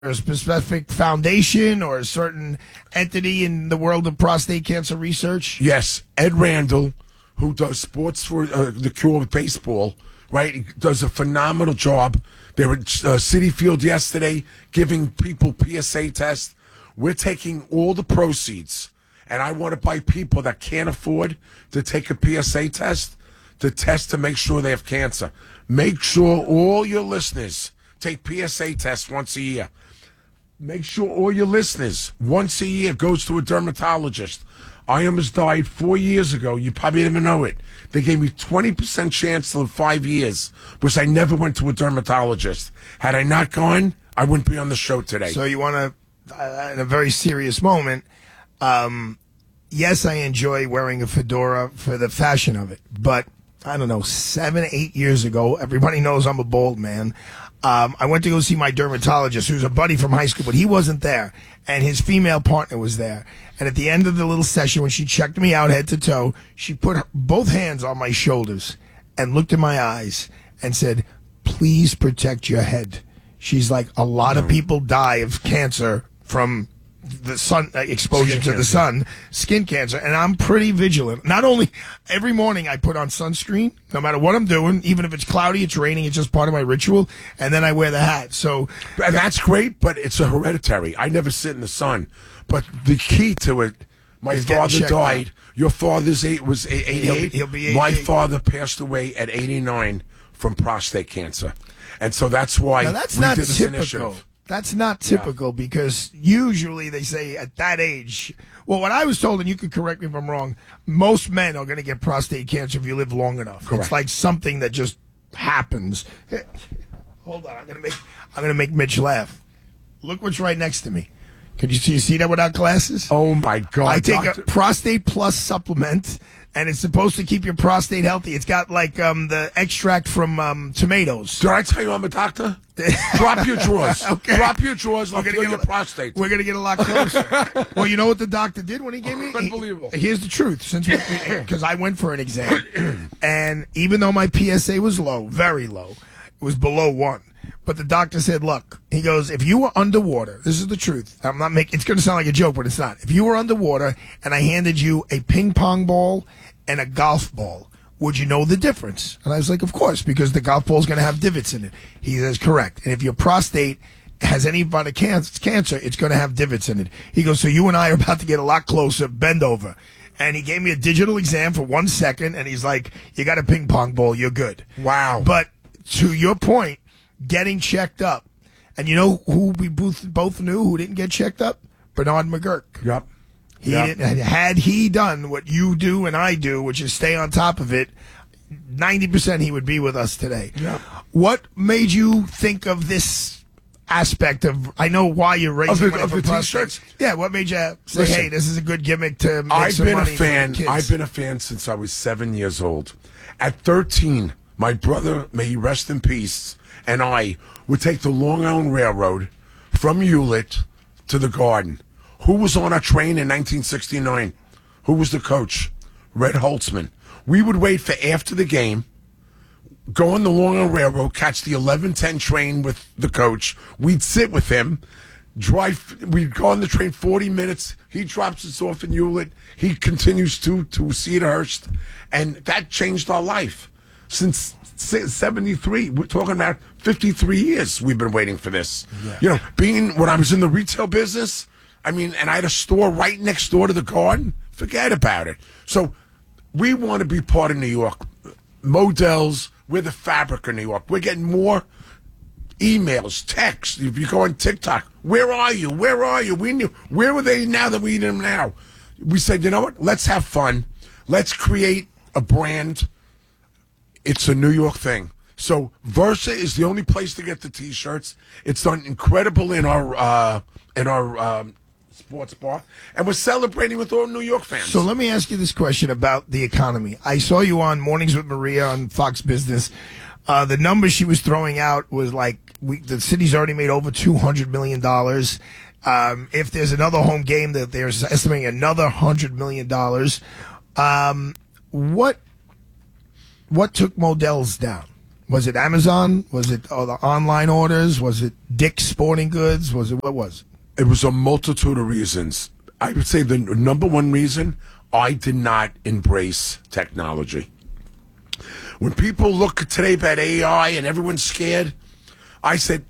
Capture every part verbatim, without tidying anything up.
a specific foundation or a certain entity in the world of prostate cancer research? Yes, Ed Randall, who does sports for uh, the Cure with baseball, right? He does a phenomenal job. They were at uh, City Field yesterday giving people P S A tests. We're taking all the proceeds, and I want to buy people that can't afford to take a P S A test to test to make sure they have cancer. Make sure all your listeners take P S A tests once a year. Make sure all your listeners once a year goes to a dermatologist. I almost died four years ago. You probably didn't even know it. They gave me twenty percent chance to live five years because I never went to a dermatologist. Had I not gone, I wouldn't be on the show today. So you want to, uh, in a very serious moment, um, yes, I enjoy wearing a fedora for the fashion of it, but I don't know, seven, eight years ago, everybody knows I'm a bald man. Um, I went to go see my dermatologist, who's a buddy from high school, but he wasn't there, and his female partner was there. And at the end of the little session, when she checked me out head to toe, she put her, both hands on my shoulders and looked in my eyes and said, "Please protect your head." She's like, a lot of people die of cancer from the sun uh, exposure Skin to cancer. the sun, skin cancer, and I'm pretty vigilant. Not only every morning I put on sunscreen, no matter what I'm doing, even if it's cloudy, it's raining, it's just part of my ritual, and then I wear the hat. So And that's great, but it's a hereditary. I never sit in the sun. But the key to it, my He's getting father checked died. out. Your father's eight was eight- He'll- eighty-eight. he'll be My eighty-eight. father passed away at eighty-nine from prostate cancer, and so that's why now that's we not did this typical. initiative. That's not typical because usually they say at that age. Well, what I was told, and you could correct me if I'm wrong, most men are going to get prostate cancer if you live long enough. Correct. It's like something that just happens. Hold on, I'm going to make I'm going to make Mitch laugh. Look what's right next to me. Could you see, you see that without glasses? Oh my God! I take Doctor- a Prostate Plus supplement, and it's supposed to keep your prostate healthy. It's got like um, the extract from um, tomatoes. Did I tell you I'm a doctor? Drop your drawers. Okay. Drop your drawers. I'll We're gonna feel get your a- prostate. We're gonna get a lot closer. Well, you know what the doctor did when he gave me? he- Unbelievable. here's the truth, since because I went for an exam, and even though my P S A was low, very low, it was below one. But the doctor said, "Look," he goes, "if you were underwater, this is the truth. I'm not making. It's going to sound like a joke, but it's not. If you were underwater and I handed you a ping pong ball and a golf ball, would you know the difference?" And I was like, "Of course, because the golf ball is going to have divots in it." He says, "Correct. And if your prostate has any kind of cancer, it's going to have divots in it." He goes, "So you and I are about to get a lot closer. Bend over." And he gave me a digital exam for one second, and he's like, "You got a ping pong ball. You're good." Wow. But to your point, getting checked up, and you know who we both both knew who didn't get checked up? Bernard McGurk. Yep. He Yep. didn't, had he done what you do and I do, which is stay on top of it, ninety percent he would be with us today. Yeah. What made you think of this aspect of, I know why you're raising Of the- money of for the prostates. t-shirts? Yeah, what made you say, Listen, hey, this is a good gimmick to make I've some been a money for the fan. kids? I've been a fan since I was seven years old. At thirteen, my brother, may he rest in peace, and I would take the Long Island Railroad from Hewlett to the Garden. Who was on our train in nineteen sixty-nine? Who was the coach? Red Holtzman. We would wait for after the game, go on the Long Island Railroad, catch the eleven ten train with the coach. We'd sit with him, drive. We'd go on the train forty minutes. He drops us off in Hewlett. He continues to to Cedarhurst, and that changed our life. Since seventy-three, we're talking about fifty-three years we've been waiting for this. Yeah. You know, being when I was in the retail business, I mean, and I had a store right next door to the Garden, forget about it. So we want to be part of New York. Models, we're the fabric of New York. We're getting more emails, texts. If you go on TikTok, where are you? Where are you? We knew. Where were they now that we need them now? We said, you know what? Let's have fun. Let's create a brand. It's a New York thing. So Versa is the only place to get the T-shirts. It's done incredible in our uh, in our um, sports bar, and we're celebrating with all New York fans. So let me ask you this question about the economy. I saw you on Mornings with Maria on Fox Business. Uh, the numbers she was throwing out was like we, the city's already made over two hundred million dollars. Um, if there's another home game, that they're estimating another one hundred million dollars. Um, what what took Modell's down? Was it Amazon? Was it oh, the online orders? Was it Dick's Sporting Goods? Was it what was it? It was a multitude of reasons. I would say the number one reason, I did not embrace technology. When people look today about A I and everyone's scared, I said,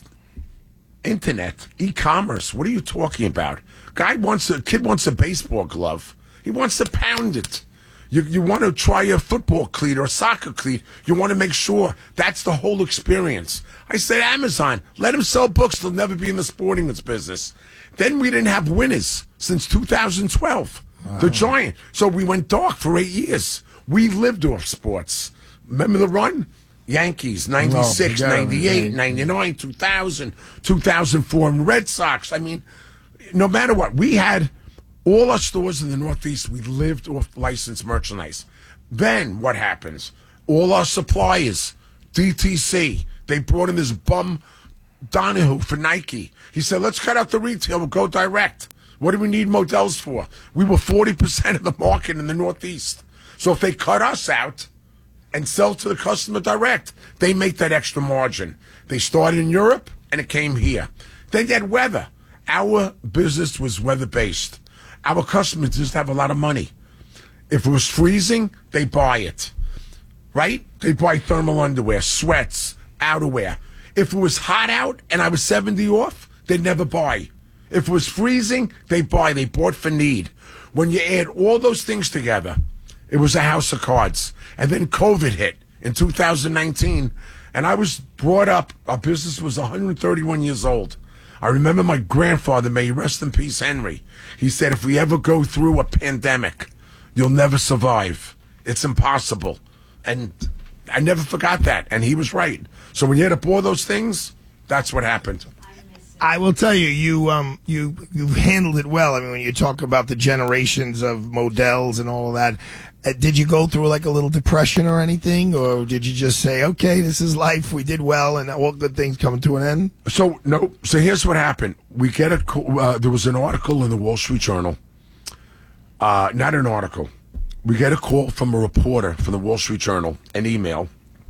internet, e-commerce, what are you talking about? Guy wants a kid wants a baseball glove. He wants to pound it. You you want to try a football cleat or a soccer cleat. You want to make sure that's the whole experience. I said, Amazon, let them sell books. They'll never be in the sporting goods business. Then we didn't have winners since two thousand twelve. Wow. The Giant. So we went dark for eight years. We lived off sports. Remember the run? Yankees, ninety-six, no, ninety-eight, ninety-nine, two thousand, two thousand four, and Red Sox. I mean, no matter what, we had all our stores in the Northeast, we lived off licensed merchandise. Then what happens? All our suppliers, D T C, they brought in this bum Donahue for Nike. He said, let's cut out the retail, we'll go direct. What do we need Models for? We were forty percent of the market in the Northeast. So if they cut us out and sell to the customer direct, they make that extra margin. They started in Europe, and it came here. Then they had weather. Our business was weather-based. Our customers just have a lot of money. If it was freezing, they buy it, right? They buy thermal underwear, sweats, outerwear. If it was hot out and I was seventy off, they'd never buy. If it was freezing, they buy. They bought for need. When you add all those things together, it was a house of cards. And then COVID hit in two thousand nineteen, and I was brought up, our business was one hundred thirty-one years old. I remember my grandfather, may he rest in peace, Henry. He said, if we ever go through a pandemic, you'll never survive. It's impossible. And I never forgot that, and he was right. So when you had to pour those things, that's what happened. I will tell you, you um, you you handled it well. I mean, when you talk about the generations of Models and all of that, uh, did you go through like a little depression or anything, or did you just say, "Okay, this is life. We did well, and all good things come to an end"? So no. So here's what happened. We get a. Uh, there was an article in the Wall Street Journal. Uh, not an article. We get a call from a reporter from the Wall Street Journal, an email.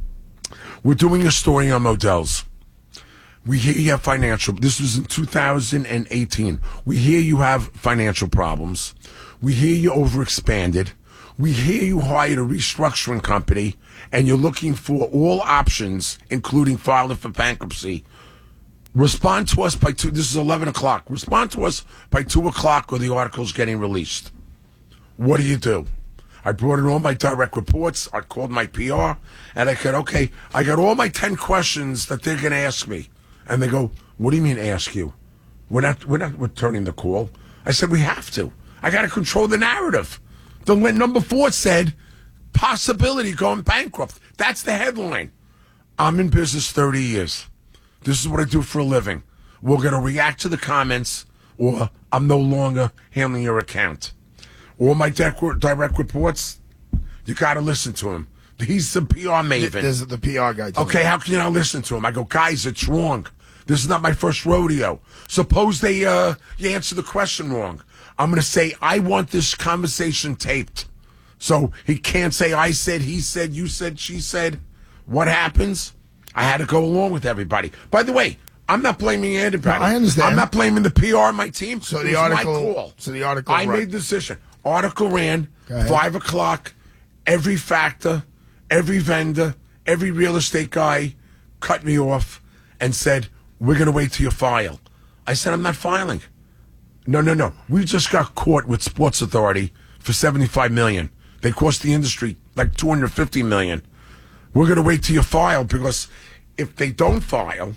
We're doing a story on Models. We hear you have financial, this was in two thousand eighteen. We hear you have financial problems. We hear you overexpanded. We hear you hired a restructuring company and you're looking for all options, including filing for bankruptcy. Respond to us by two, this is eleven o'clock. Respond to us by two o'clock or the article's getting released. What do you do? I brought in all my direct reports. I called my P R and I said, okay, I got all my ten questions that they're going to ask me. And they go, what do you mean ask you? We're not, we're not returning the call. I said, we have to. I got to control the narrative. The number four said, possibility going bankrupt. That's the headline. I'm in business thirty years. This is what I do for a living. We're going to react to the comments or I'm no longer handling your account. All my direct reports, you got to listen to him. He's the P R maven. This is the P R guy. Okay, how can you not listen to him? I go, guys, it's wrong. This is not my first rodeo. Suppose they uh, you answer the question wrong. I'm going to say, I want this conversation taped. So he can't say, I said, he said, you said, she said. What happens? I had to go along with everybody. By the way, I'm not blaming anybody. No, I understand. I'm not blaming the P R on my team. So it the was article. my call. So the article. I right. made the decision. Article ran, five o'clock, every factor, every vendor, every real estate guy cut me off and said, we're going to wait till you file. I said, I'm not filing. No, no, no. We just got caught with Sports Authority for seventy-five million dollars. They cost the industry like two hundred fifty million dollars. We're going to wait till you file because if they don't file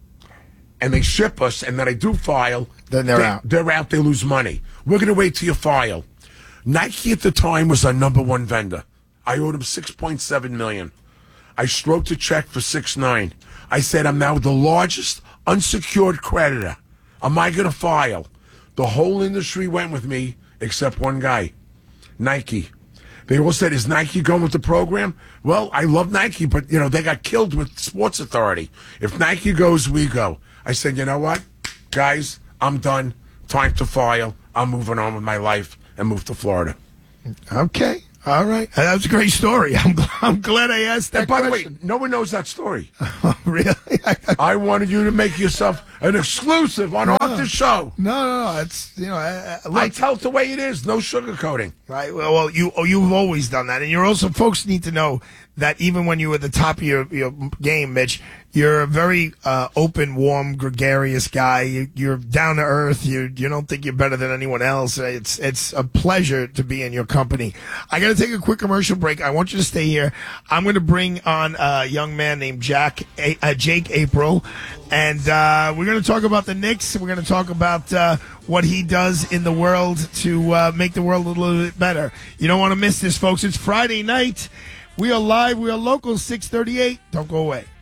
and they ship us and then I do file, then they're they, out. They're out. They lose money. We're going to wait till you file. Nike at the time was our number one vendor. I owed him six point seven million dollars. I stroked a check for six point nine. I said, I'm now the largest unsecured creditor. Am I going to file? The whole industry went with me except one guy, Nike. They all said, is Nike going with the program? Well, I love Nike, but, you know, they got killed with Sports Authority. If Nike goes, we go. I said, you know what? Guys, I'm done. Time to file. I'm moving on with my life and move to Florida. Okay. All right. That was a great story. I'm, gl- I'm glad I asked that And by question. the way, no one knows that story. Really? I wanted you to make yourself an exclusive on off the show. No, no, no. It's, you know, I, I, I look, tell it the way it is. No sugarcoating. right. Well, well, you, oh, you've always done that. And you're also, folks need to know that even when you were at the top of your, your game, Mitch, you're a very uh, open, warm, gregarious guy. You, you're down to earth. You you don't think you're better than anyone else. It's it's a pleasure to be in your company. I got to take a quick commercial break. I want you to stay here. I'm going to bring on a young man named Jack a- uh, Jake April, and uh, we're going to talk about the Knicks. We're going to talk about uh, what he does in the world to uh, make the world a little bit better. You don't want to miss this, folks. It's Friday night. We are live. We are local. six thirty-eight. Don't go away.